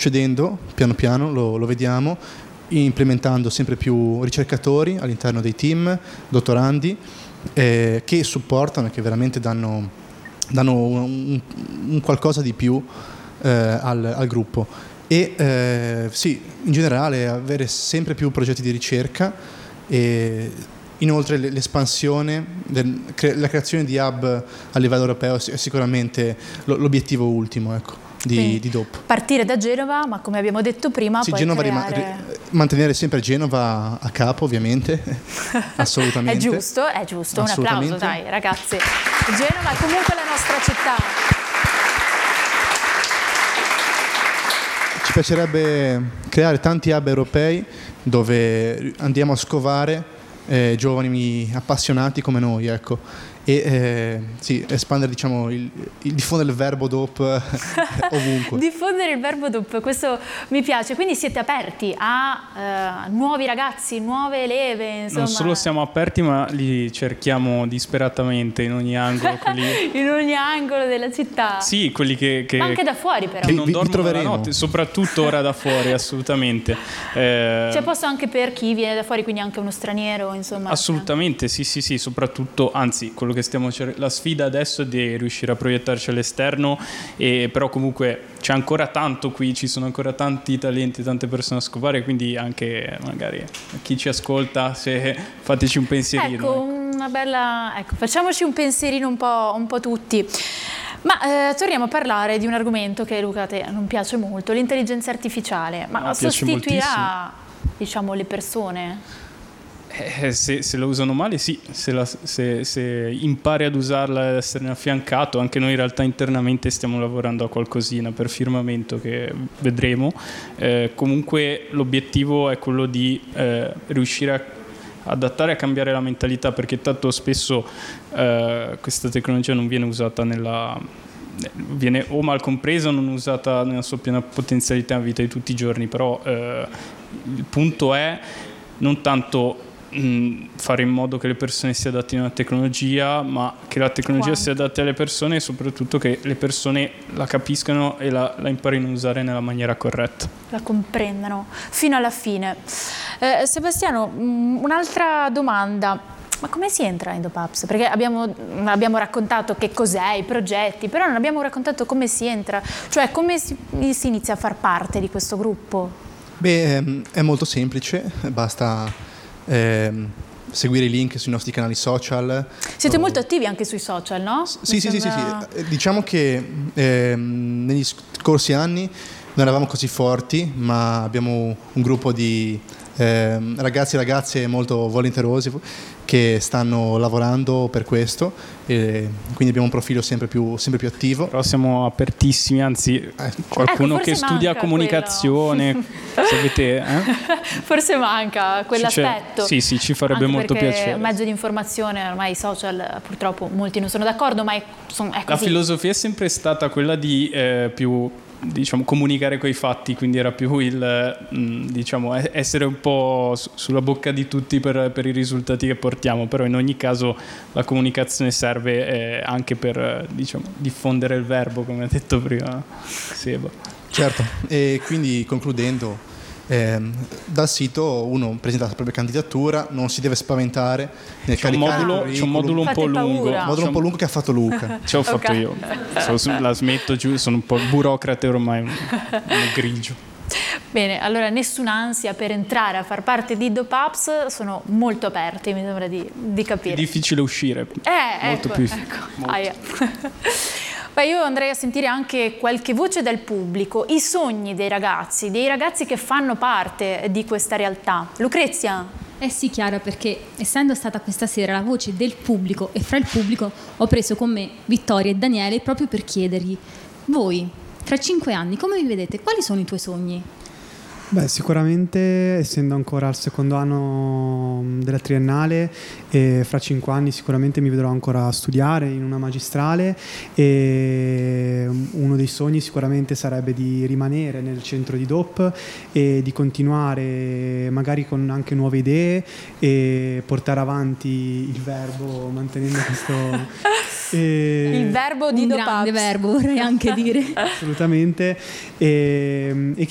succedendo piano piano, lo vediamo, implementando sempre più ricercatori all'interno dei team, dottorandi, che supportano e che veramente danno un qualcosa di più al gruppo. E sì, in generale avere sempre più progetti di ricerca e inoltre l'espansione, la creazione di hub a livello europeo è sicuramente l'obiettivo ultimo, ecco, di DOP. Partire da Genova, ma come abbiamo detto prima, sì, poi Genova mantenere sempre Genova a capo, ovviamente, assolutamente. È giusto, un applauso, dai ragazzi. Genova è comunque la nostra città. Ci piacerebbe creare tanti hub europei dove andiamo a scovare giovani appassionati come noi, ecco, e sì, espandere, diciamo, il diffondere il verbo DOP ovunque. Diffondere il verbo DOP, questo mi piace. Quindi siete aperti a nuovi ragazzi, nuove leve, insomma. Non solo siamo aperti, ma li cerchiamo disperatamente in ogni angolo. In ogni angolo della città. Sì, quelli che ma anche da fuori, però. Che non dormono la notte, soprattutto ora da fuori, assolutamente. C'è posto anche per chi viene da fuori, quindi anche uno straniero, insomma. Assolutamente, sì, soprattutto, anzi, quello che la sfida adesso è di riuscire a proiettarci all'esterno, però comunque c'è ancora tanto qui, ci sono ancora tanti talenti, tante persone a scovare, quindi anche magari chi ci ascolta, se fateci un pensierino. Ecco, facciamoci un pensierino un po' tutti. Ma torniamo a parlare di un argomento che, Luca, a te non piace molto, l'intelligenza artificiale. Ma sostituirà, diciamo, le persone? Se lo usano male, sì, se impari ad usarla e esserne affiancato. Anche noi in realtà internamente stiamo lavorando a qualcosina per firmamento che vedremo. Comunque l'obiettivo è quello di riuscire a adattare e a cambiare la mentalità, perché tanto spesso questa tecnologia non viene usata viene o mal compresa o non usata nella sua piena potenzialità in vita di tutti i giorni. Però il punto è non tanto fare in modo che le persone si adattino alla tecnologia, ma che la tecnologia si adatti alle persone, e soprattutto che le persone la capiscano e la imparino a usare nella maniera corretta, la comprendano fino alla fine. Sebastiano, un'altra domanda: ma come si entra in DOPAPS? Perché abbiamo raccontato che cos'è, i progetti, però non abbiamo raccontato come si entra, cioè come si inizia a far parte di questo gruppo. Beh, è molto semplice, basta seguire i link sui nostri canali social. Siete molto attivi anche sui social, no? Sì. Diciamo che negli scorsi anni non eravamo così forti, ma abbiamo un gruppo di ragazzi e ragazze molto volenterosi che stanno lavorando per questo, e quindi abbiamo un profilo sempre più attivo. Però siamo apertissimi, anzi qualcuno che studia comunicazione, se avete, forse manca quell'aspetto. Sì, ci farebbe anche molto piacere. È un mezzo di informazione, ormai i social purtroppo molti non sono d'accordo, ma è così. La filosofia è sempre stata quella di più, diciamo, comunicare coi fatti, quindi era più diciamo, essere un po' sulla bocca di tutti per i risultati che portiamo. Però in ogni caso la comunicazione serve anche per, diciamo, diffondere il verbo, come ha detto prima Seba. Certo, e quindi concludendo, dal sito uno presenta la propria candidatura, non si deve spaventare nel caricare. C'è un modulo un po' lungo. Un modulo un po' lungo che ha fatto Luca. Ce l'ho fatto io. La smetto giù, sono un po' burocrate ormai, uno grigio. Bene, allora nessun'ansia per entrare a far parte di DOPAPS, sono molto aperti, mi sembra di capire. È difficile uscire. Molto più. Beh, io andrei a sentire anche qualche voce dal pubblico, i sogni dei ragazzi che fanno parte di questa realtà. Lucrezia? Sì, Chiara, perché essendo stata questa sera la voce del pubblico e fra il pubblico ho preso con me Vittoria e Daniele proprio per chiedergli: voi, tra 5 anni, come vi vedete? Quali sono i tuoi sogni? Beh, sicuramente, essendo ancora al secondo anno della triennale, e fra 5 anni sicuramente mi vedrò ancora studiare in una magistrale, e uno dei sogni sicuramente sarebbe di rimanere nel centro di DOP e di continuare magari con anche nuove idee e portare avanti il verbo, mantenendo questo... il verbo di DOPAPS. Un grande verbo, vorrei anche dire. Assolutamente, e